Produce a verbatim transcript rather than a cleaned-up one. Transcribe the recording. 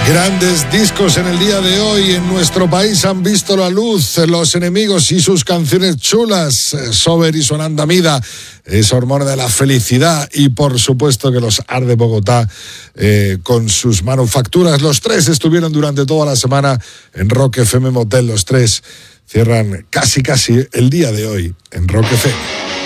Grandes discos en el día de hoy en nuestro país han visto la luz. Los Enemigos y sus canciones chulas, Sober y su Andamida, esa hormona de la felicidad, y por supuesto que los Art de Bogotá eh, con sus manufacturas. Los tres estuvieron durante toda la semana en Rock F M Motel. Los tres cierran casi casi el día de hoy en Rock F M.